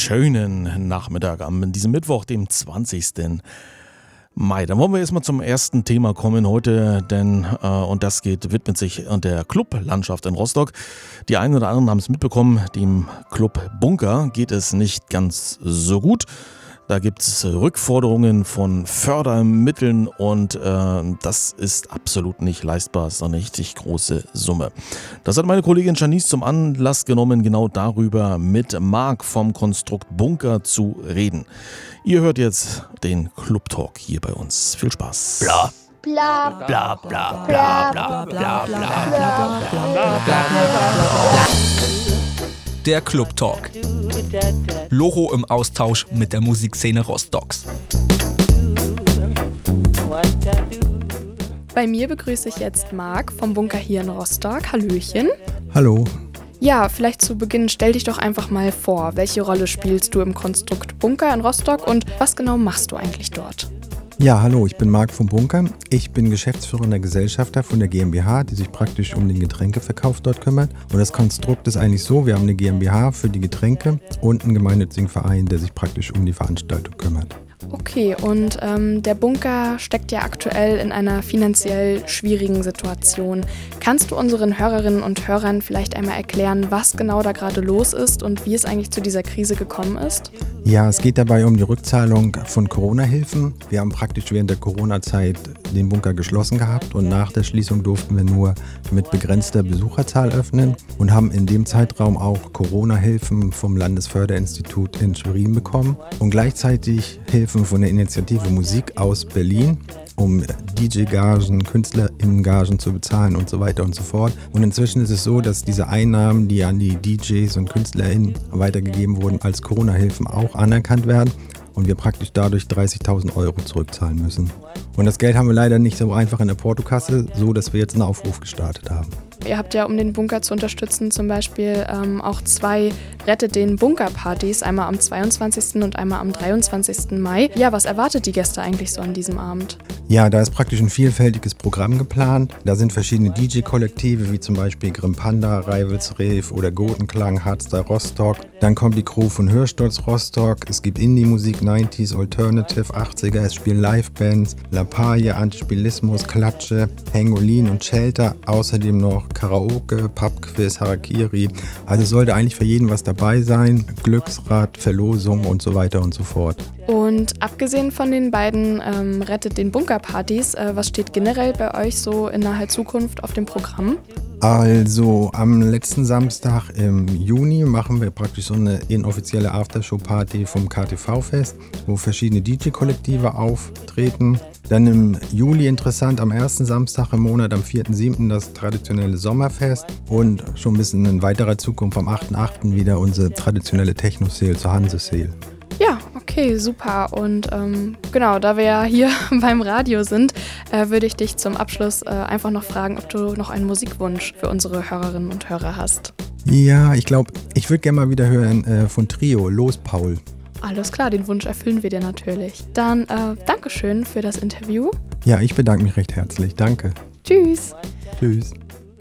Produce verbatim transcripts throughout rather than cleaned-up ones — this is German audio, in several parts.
schönen Nachmittag am diesem Mittwoch, dem zwanzigsten Mai. Dann wollen wir erstmal zum ersten Thema kommen heute, denn äh, und das geht widmet sich der Clublandschaft in Rostock. Die einen oder anderen haben es mitbekommen, dem Club Bunker geht es nicht ganz so gut. Da gibt es Rückforderungen von Fördermitteln und äh, das ist absolut nicht leistbar. Das ist eine richtig große Summe. Das hat meine Kollegin Janice zum Anlass genommen, genau darüber mit Marc vom Konstrukt Bunker zu reden. Ihr hört jetzt den Club Talk hier bei uns. Viel Spaß. Bla. Bla Bla, bla, bla, bla, bla, bla, bla, bla. Der Club Talk. Logo im Austausch mit der Musikszene Rostocks. Bei mir begrüße ich jetzt Marc vom Bunker hier in Rostock. Hallöchen. Hallo. Ja, vielleicht zu Beginn stell dich doch einfach mal vor. Welche Rolle spielst du im Konstrukt Bunker in Rostock und was genau machst du eigentlich dort? Ja, hallo, ich bin Marc vom Bunker. Ich bin geschäftsführender Gesellschafter von der GmbH, die sich praktisch um den Getränkeverkauf dort kümmert. Und das Konstrukt ist eigentlich so, wir haben eine GmbH für die Getränke und einen gemeinnützigen Verein, der sich praktisch um die Veranstaltung kümmert. Okay, und ähm, der Bunker steckt ja aktuell in einer finanziell schwierigen Situation. Kannst du unseren Hörerinnen und Hörern vielleicht einmal erklären, was genau da gerade los ist und wie es eigentlich zu dieser Krise gekommen ist? Ja, es geht dabei um die Rückzahlung von Corona-Hilfen. Wir haben praktisch während der Corona-Zeit den Bunker geschlossen gehabt und nach der Schließung durften wir nur mit begrenzter Besucherzahl öffnen und haben in dem Zeitraum auch Corona-Hilfen vom Landesförderinstitut in Schwerin bekommen und gleichzeitig Hilfen von der Initiative Musik aus Berlin, um D J-Gagen, KünstlerInnen-Gagen zu bezahlen und so weiter und so fort. Und inzwischen ist es so, dass diese Einnahmen, die an die D Js und KünstlerInnen weitergegeben wurden, als Corona-Hilfen auch anerkannt werden und wir praktisch dadurch dreißigtausend Euro zurückzahlen müssen. Und das Geld haben wir leider nicht so einfach in der Portokasse, so dass wir jetzt einen Aufruf gestartet haben. Ihr habt ja, um den Bunker zu unterstützen, zum Beispiel ähm, auch zwei Rettet den Bunker-Partys, einmal am zweiundzwanzigsten und einmal am dreiundzwanzigsten Mai. Ja, was erwartet die Gäste eigentlich so an diesem Abend? Ja, da ist praktisch ein vielfältiges Programm geplant. Da sind verschiedene D J-Kollektive, wie zum Beispiel Grim Panda, Rivals Rave oder Gotenklang, Hardstyle Rostock. Dann kommt die Crew von Hörstolz Rostock. Es gibt Indie-Musik, neunziger, Alternative, achtziger. Es spielen Live-Bands, La Paille, Antispilismus, Klatsche, Pangolin und Shelter. Außerdem noch Karaoke, Pubquiz, Harakiri. Also sollte eigentlich für jeden was dabei sein. Glücksrad, Verlosung und so weiter und so fort. Und abgesehen von den beiden ähm, Rettet den Bunker-Partys, äh, was steht generell bei euch so in naher Zukunft auf dem Programm? Also am letzten Samstag im Juni machen wir praktisch so eine inoffizielle Aftershow-Party vom K T V-Fest, wo verschiedene D J-Kollektive auftreten. Dann im Juli interessant, am ersten Samstag im Monat, am vierten siebten das traditionelle Sommerfest und schon ein bisschen in weiterer Zukunft am achten achten wieder unsere traditionelle Techno-Sale zur Hanse-Sale. Ja, okay, super. Und ähm, genau, da wir ja hier beim Radio sind, äh, würde ich dich zum Abschluss äh, einfach noch fragen, ob du noch einen Musikwunsch für unsere Hörerinnen und Hörer hast. Ja, ich glaube, ich würde gerne mal wieder hören äh, von Trio, Los Paul. Alles klar, den Wunsch erfüllen wir dir natürlich. Dann äh, Dankeschön für das Interview. Ja, ich bedanke mich recht herzlich. Danke. Tschüss. Tschüss.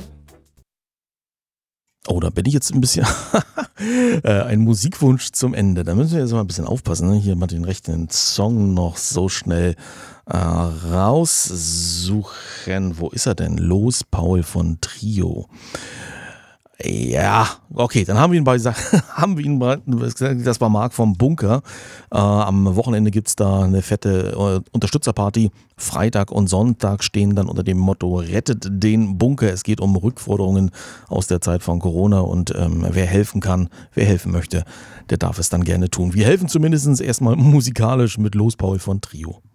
Oh, da bin ich jetzt ein bisschen ein Musikwunsch zum Ende. Da müssen wir jetzt mal ein bisschen aufpassen. Ne? Hier mal den rechten Song noch so schnell äh, raussuchen. Wo ist er denn? Los Paul von Trio. Ja, okay, dann haben wir ihn bei haben wir ihn bei, das war Marc vom Bunker. Äh, am Wochenende gibt es da eine fette äh, Unterstützerparty. Freitag und Sonntag stehen dann unter dem Motto Rettet den Bunker. Es geht um Rückforderungen aus der Zeit von Corona und ähm, wer helfen kann, wer helfen möchte, der darf es dann gerne tun. Wir helfen zumindest erstmal musikalisch mit Los Paul von Trio.